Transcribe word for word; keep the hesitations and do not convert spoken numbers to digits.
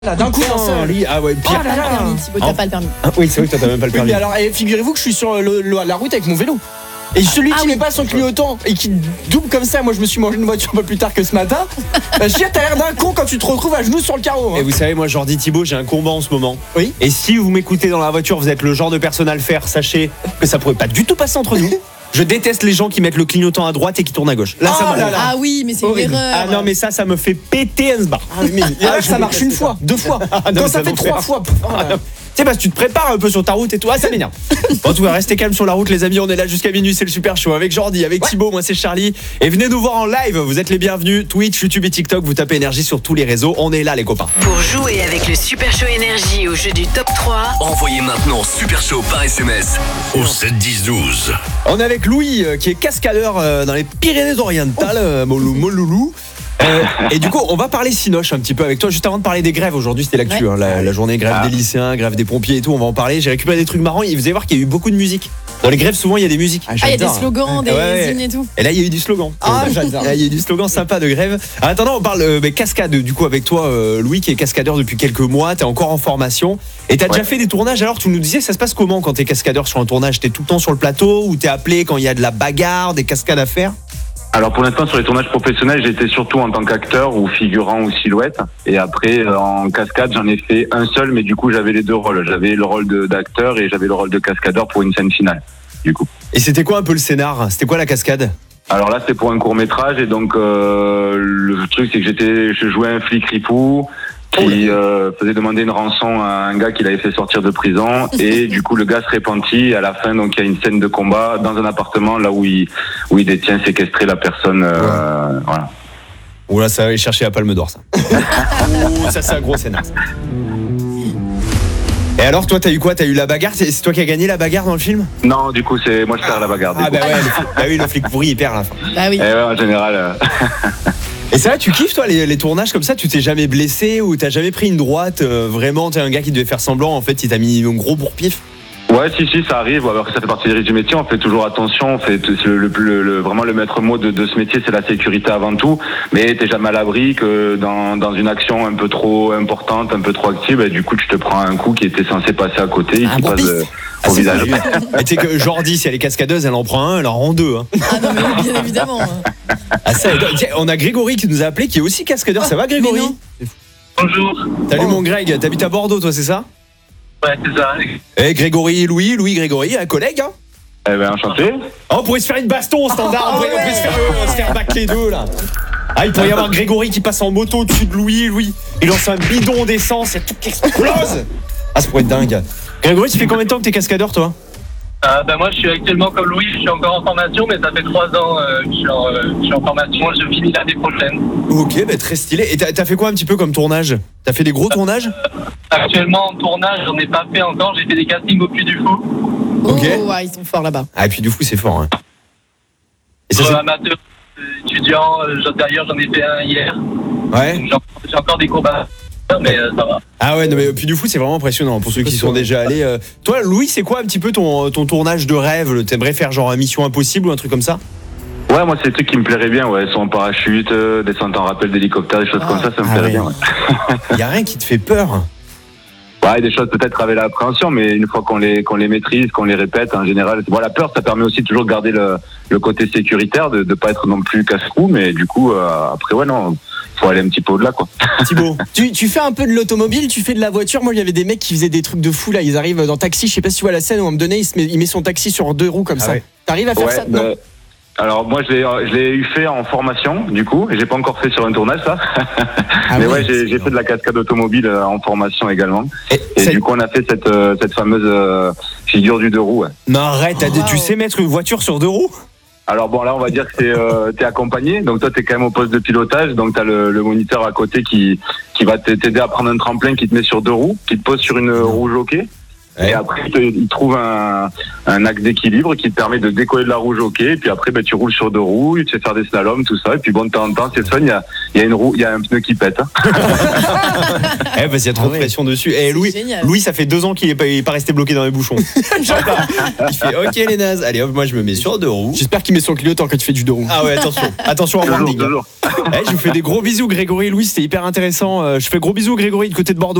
Là, d'un coup, dans ça. Ah ouais, pire. Oh là là, le permis, Thibaut, t'as pas le permis. Ah, oui, c'est vrai que toi t'as même pas le Oui, permis. mais alors, eh, figurez-vous que je suis sur le, le- la route avec mon vélo. Et celui Ah qui oui. met pas son clignotant et qui double comme ça, moi je me suis mangé une voiture un peu plus tard que ce matin. Bah, je dis, t'as l'air d'un con quand tu te retrouves à genoux sur le carreau. Et Hein. vous savez, moi, Jordi Thibaut, j'ai un combat en ce moment. Oui. Et si vous m'écoutez dans la voiture, vous êtes le genre de personne à le faire, sachez que ça pourrait pas du tout passer entre nous. Je déteste les gens qui mettent le clignotant à droite et qui tournent à gauche. Là, Oh ça là m'arrive. là. Ah oui, mais c'est une Horrible. erreur. Ah non, mais ça, ça me fait péter un sbar. Ah, mais et là, Ah, ça je marche déteste une ça. fois, deux fois. Ah, non, Quand mais ça ça fait m'enfer. trois fois. pff, oh là Ah, là. non. Tu sais, parce que tu te prépares un peu sur ta route et tout. Ah, ça m'énerve. Bon, en tout cas, restez calme sur la route, les amis. On est là jusqu'à minuit. C'est le super show avec Jordi, avec Thibaut. Moi, c'est Charlie. Et venez nous voir en live. Vous êtes les bienvenus. Twitch, YouTube et TikTok. Vous tapez énergie sur tous les réseaux. On est là, les copains. Pour jouer avec le Super Show Énergie au jeu du top trois, Envoyez maintenant Super Show par S M S au sept dix douze. On est avec Louis, euh, qui est cascadeur euh, dans les Pyrénées-Orientales, euh, Molou- Moloulou. Euh, et du coup, on va parler Cinoche un petit peu avec toi. Juste avant de parler des grèves, aujourd'hui c'était l'actu, Ouais. hein, la, la journée grève Ah. des lycéens, grève des pompiers et tout. On va en parler. J'ai récupéré des trucs marrants. Et vous allez voir qu'il y a eu beaucoup de musique. Dans les grèves, souvent il y a des musiques. Ah, il y a des j'adore. slogans, des Ouais, ouais. hymnes et tout. Et là, il y a eu du slogan. Ah, j'adore. Là, il y a eu du slogan sympa de grève. En attendant, on parle euh, mais cascade du coup avec toi, euh, Louis, qui est cascadeur depuis quelques mois. T'es encore en formation et t'as déjà Ouais. fait des tournages. Alors, tu nous disais, ça se passe comment quand t'es cascadeur sur un tournage? T'es tout le temps sur le plateau ou t'es appelé quand il y a de la bagarre, des cascades à faire? Alors pour l'instant sur les tournages professionnels, j'étais surtout en tant qu'acteur ou figurant ou silhouette. Et après euh, en cascade, j'en ai fait un seul, mais du coup j'avais les deux rôles. J'avais le rôle de- d'acteur et j'avais le rôle de cascadeur pour une scène finale. Du coup. Et c'était quoi un peu le scénar? C'était quoi la cascade? Alors là c'était pour un court métrage et donc euh, le truc c'est que j'étais, je jouais un flic ripou qui euh, faisait demander une rançon à un gars qu'il avait fait sortir de prison et du coup le gars se repentit et à la fin donc il y a une scène de combat dans un appartement là où il où il détient séquestré la personne. Euh, voilà. Oula, ça va aller chercher la palme d'or, ça. Ouh, ça, c'est un gros scénar. ça. Et alors, toi, t'as eu quoi? T'as eu la bagarre? C'est c'est toi qui as gagné la bagarre dans le film? Non, du coup, c'est moi je perds la bagarre. du Ah, coup. bah ouais, le flic, bah oui, le flic pourri, il perd à la fin. Bah oui. Et ouais, en général. euh, Et ça, tu kiffes, toi, les, les tournages comme ça? Tu t'es jamais blessé ou t'as jamais pris une droite? euh, Vraiment, t'es un gars qui devait faire semblant, en fait, il t'a mis un gros bourre-pif? Ouais, si, si, ça arrive. Bon, après, ça fait partie des risques du métier. On fait toujours attention. On fait t- le, le, le- le- vraiment le maître mot de, de ce métier, c'est la sécurité avant tout. Mais t'es jamais à l'abri que dans, dans une action un peu trop importante, un peu trop active, et du coup, tu te prends un coup qui était censé passer à côté, et Un qui bon passe piste. euh, Ah, au c'est visage. fabuleux. Et tu sais que Jordi, si elle est cascadeuse, elle en prend un, elle en rend deux. Hein. Ah non, mais oui, bien évidemment. Ah, ça, tiens, on a Grégory qui nous a appelé, qui est aussi cascadeur. Ça va, Grégory? Mais non. Bonjour. Salut, mon Greg. T'habites à Bordeaux, toi, c'est ça? Ouais, c'est ça. Eh, Grégory, Louis, Louis, Grégory, un collègue, hein? Eh ben, enchanté. Oh, on pourrait se faire une baston au standard, on pourrait, on pourrait se faire, euh, se faire back les deux là. Ah, il pourrait y avoir Grégory qui passe en moto au-dessus de Louis, Louis, il lance un bidon d'essence et tout qui explose. Ah, ça pourrait être dingue. Grégory, tu fais combien de temps que t'es cascadeur, toi? Euh, ben moi, je suis actuellement comme Louis, je suis encore en formation, mais ça fait trois ans euh, que je suis, en, euh, je suis en formation. Je finis l'année prochaine. Ok, bah très stylé. Et t'as t'as fait quoi un petit peu comme tournage? T'as fait des gros tournages? Actuellement, en tournage, j'en ai pas fait encore. J'ai fait des castings au Puy du Fou. Ok. Oh, ouais, ils sont forts là-bas. Ah, et puis du coup, c'est fort. Hein. Et ça, Pour c'est- amateurs, euh, étudiants. Euh, j'en- D'ailleurs, j'en ai fait un hier. Ouais. J'ai j'ai encore des cours à faire, mais euh, ça va. Ah ouais, non mais puis du coup, c'est vraiment impressionnant pour ceux qui sont déjà allés. euh. Toi, Louis, c'est quoi un petit peu ton, ton tournage de rêve? T'aimerais faire genre un Mission Impossible ou un truc comme ça? Ouais, moi, c'est des trucs qui me plairaient bien. Ouais, son parachute, euh, descente en rappel d'hélicoptère, des choses Ah. comme ça, ça me Ah plairait ouais. bien. Ouais. Y a rien qui te fait peur? Ouais, des choses peut-être avec l'appréhension, mais une fois qu'on les qu'on les maîtrise, qu'on les répète, en général, bon, la peur, ça permet aussi toujours de garder le, le côté sécuritaire, de ne pas être non plus casse-cou, mais du coup, euh, après, ouais, non, faut aller un petit peu au-delà, quoi. Thibaut? Tu, tu fais un peu de l'automobile, tu fais de la voiture. Moi, il y avait des mecs qui faisaient des trucs de fou là. Ils arrivent dans taxi. Je sais pas si tu vois la scène où on me donnait, il, se met, il met son taxi sur deux roues comme Ah ça. ouais. T'arrives à faire Ouais, ça? Non. bah, alors moi je l'ai je l'ai eu fait en formation du coup, et j'ai pas encore fait sur un tournage ça. Ah Mais ouais, ouais, j'ai j'ai fait de la cascade automobile euh, en formation également. Et, Et ça- du coup on a fait cette euh, cette fameuse euh, figure du deux roues. Ouais. Non, arrête, t'as des- tu Wow. sais mettre une voiture sur deux roues? Alors bon là on va dire que t'es euh, t'es accompagné, donc toi t'es quand même au poste de pilotage, donc t'as le, le moniteur à côté qui qui va t'aider à prendre un tremplin qui te met sur deux roues, qui te pose sur une roue jockey. Ouais. Et après, il, te- il trouve un, un axe d'équilibre qui te permet de décoller de la roue jockey. Et puis après, ben, tu roules sur deux roues, tu sais faire des slaloms, tout ça. Et puis bon, de temps en temps, c'est fun, il y a, il y a une roue, il y a un pneu qui pète. hein. Eh, parce qu'il y a trop de pression dessus. Eh, C'est Louis, génial. Louis, ça fait deux ans qu'il est pas, il est pas resté bloqué dans les bouchons. J'adore. Il fait, ok, les nazes. Allez, hop, moi, je me mets sur deux roues. J'espère qu'il met son clignotant quand tu fais du deux roues. Ah ouais, attention. Attention en Toujours, warning. toujours. Eh, je vous fais des gros bisous, Grégory et Louis. C'était hyper intéressant. Euh, Je fais gros bisous, Grégory, de côté de Bordeaux.